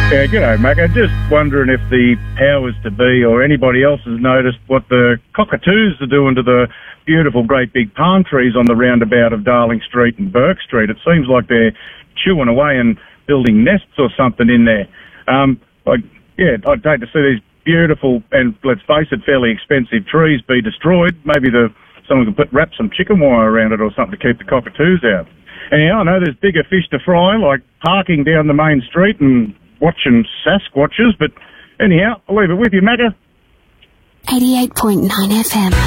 Yeah, g'day, Mac. I'm just wondering if the powers to be or anybody else has noticed what the cockatoos are doing to the beautiful great big palm trees on the roundabout of Darling Street and Burke Street. It seems like they're chewing away and building nests or something in there. I'd hate to see these beautiful and, let's face it, fairly expensive trees be destroyed. Maybe someone could wrap some chicken wire around it or something to keep the cockatoos out. Anyhow, I know there's bigger fish to fry, like parking down the main street and watching Sasquatches, but anyhow, I'll leave it with you, Macca. 88.9 FM.